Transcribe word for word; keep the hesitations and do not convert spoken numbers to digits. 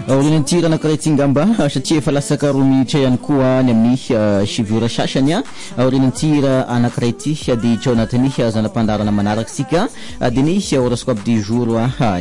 Orin tira anankiray tsingamba satria efa lasaka roa minitra ihany koa ny amin'ny shivura sasany a. Orin tira anankiray ity dia itsao anatiny zanam-pandarana manaraka sika dia ny horoscope du jour.